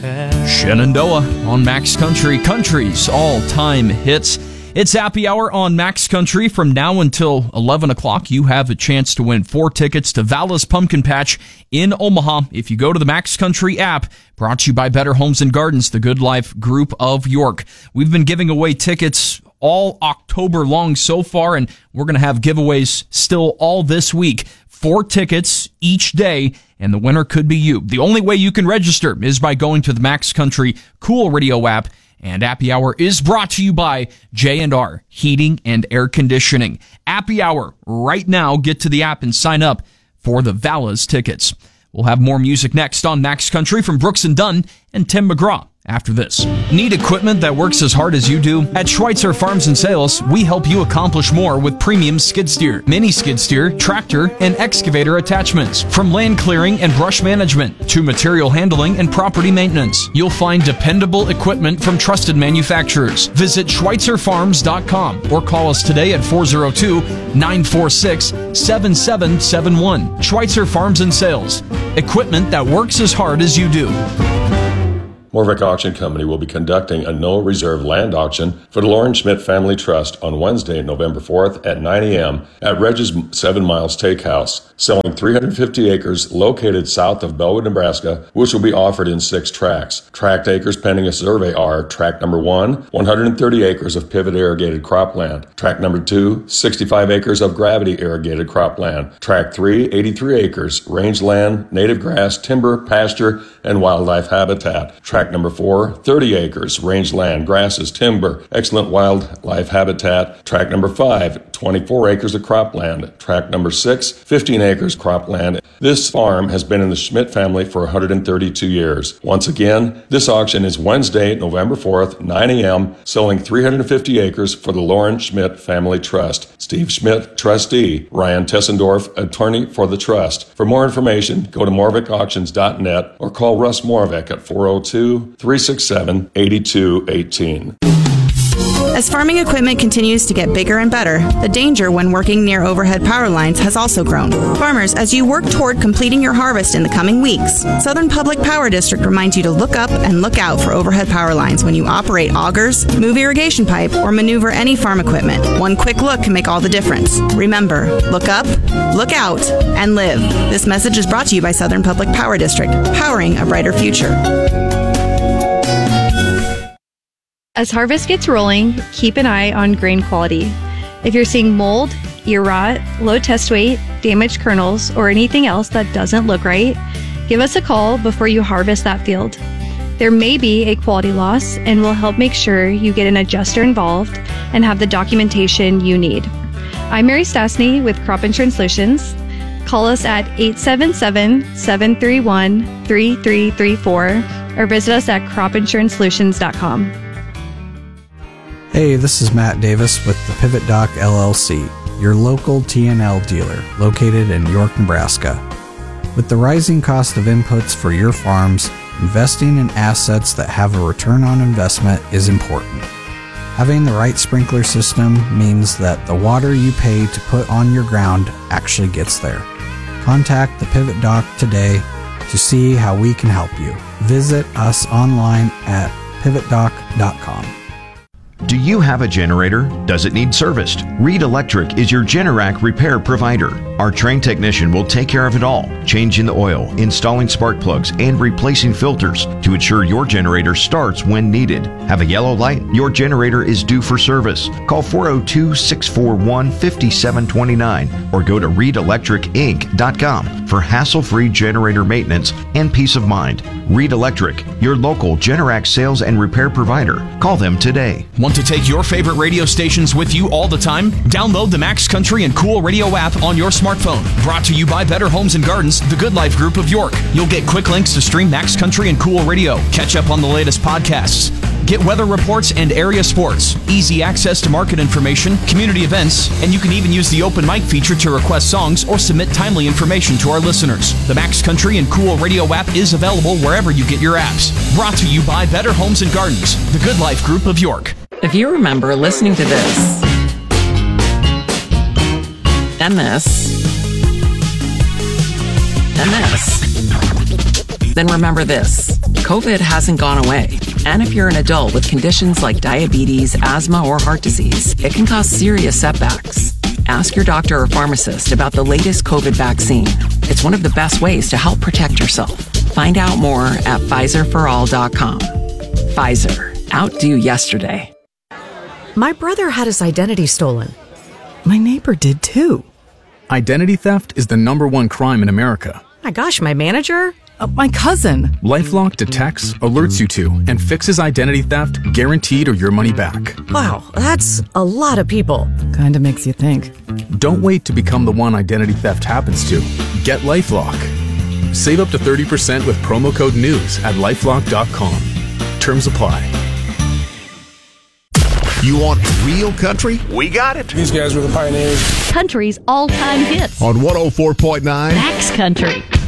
Shenandoah on Max Country, country's all-time hits. It's Happy Hour on Max Country. From now until 11 o'clock, you have a chance to win 4 tickets to Vala's Pumpkin Patch in Omaha if you go to the Max Country app, brought to you by Better Homes and Gardens, the Good Life Group of York. We've been giving away tickets all October long so far, and we're going to have giveaways still all this week. 4 tickets each day, and the winner could be you. The only way you can register is by going to the Max Country Cool Radio app, and Happy Hour is brought to you by J&R Heating and Air Conditioning. Happy Hour right now. Get to the app and sign up for the Vala's tickets. We'll have more music next on Max Country from Brooks and Dunn and Tim McGraw after this. Need equipment that works as hard as you do? At Schweitzer Farms and Sales, we help you accomplish more with premium skid steer, mini skid steer, tractor, and excavator attachments. From land clearing and brush management to material handling and property maintenance, you'll find dependable equipment from trusted manufacturers. Visit SchweitzerFarms.com or call us today at 402-946-7771. Schweitzer Farms and Sales, equipment that works as hard as you do. Morvick Auction Company will be conducting a no-reserve land auction for the Lauren Schmidt Family Trust on Wednesday, November 4th at 9 a.m. at Reg's 7 Miles Steakhouse, selling 350 acres located south of Bellwood, Nebraska, which will be offered in 6 tracts. Tract acres pending a survey are tract number 1, 130 acres of pivot irrigated cropland, tract number 2, 65 acres of gravity irrigated cropland, tract 3, 83 acres, rangeland, native grass, timber, pasture, and wildlife habitat. Tract number 4, 30 acres, rangeland, grasses, timber, excellent wildlife habitat. Tract number 5, 24 acres of cropland. Tract number 6, 15 acres cropland. This farm has been in the Schmidt family for 132 years. Once again, this auction is Wednesday, November 4th, 9 a.m., selling 350 acres for the Lauren Schmidt Family Trust. Steve Schmidt, trustee. Ryan Tessendorf, attorney for the trust. For more information, go to morvickauctions.net or call Russ Morvick at 402-367-8218. As farming equipment continues to get bigger and better, the danger when working near overhead power lines has also grown. Farmers, as you work toward completing your harvest in the coming weeks, Southern Public Power District reminds you to look up and look out for overhead power lines when you operate augers, move irrigation pipe, or maneuver any farm equipment. One quick look can make all the difference. Remember, look up, look out, and live. This message is brought to you by Southern Public Power District, powering a brighter future. As harvest gets rolling, keep an eye on grain quality. If you're seeing mold, ear rot, low test weight, damaged kernels, or anything else that doesn't look right, give us a call before you harvest that field. There may be a quality loss, and we'll help make sure you get an adjuster involved and have the documentation you need. I'm Mary Stastny with Crop Insurance Solutions. Call us at 877-731-3334 or visit us at cropinsuranceSolutions.com. Hey, this is Matt Davis with the Pivot Dock LLC, your local TNL dealer located in York, Nebraska. With the rising cost of inputs for your farms, investing in assets that have a return on investment is important. Having the right sprinkler system means that the water you pay to put on your ground actually gets there. Contact the Pivot Dock today to see how we can help you. Visit us online at pivotdock.com. Do you have a generator? Does it need serviced? Reed Electric is your Generac repair provider. Our trained technician will take care of it all, changing the oil, installing spark plugs, and replacing filters to ensure your generator starts when needed. Have a yellow light? Your generator is due for service. Call 402-641-5729 or go to reedelectricinc.com for hassle-free generator maintenance and peace of mind. Reed Electric, your local Generac sales and repair provider. Call them today. Want to take your favorite radio stations with you all the time? Download the Max Country and Cool Radio app on your smartphone. Brought to you by Better Homes and Gardens, the Good Life Group of York. You'll get quick links to stream Max Country and Cool Radio, catch up on the latest podcasts, get weather reports and area sports, easy access to market information, community events, and you can even use the open mic feature to request songs or submit timely information to our listeners. The Max Country and Cool Radio app is available wherever you get your apps. Brought to you by Better Homes and Gardens, the Good Life Group of York. If you remember listening to this, and this, and this, then remember this. COVID hasn't gone away. And if you're an adult with conditions like diabetes, asthma, or heart disease, it can cause serious setbacks. Ask your doctor or pharmacist about the latest COVID vaccine. It's one of the best ways to help protect yourself. Find out more at PfizerForAll.com. Pfizer. Outdo yesterday. My brother had his identity stolen. My neighbor did too. Identity theft is the #1 crime in America. My gosh, my manager? My cousin. LifeLock detects, alerts you to, and fixes identity theft guaranteed or your money back. Wow, that's a lot of people. Kinda makes you think. Don't wait to become the one identity theft happens to. Get LifeLock. Save up to 30% with promo code NEWS at LifeLock.com. Terms apply. You want real country? We got it. These guys were the pioneers. Country's all-time hits. On 104.9 Max Country.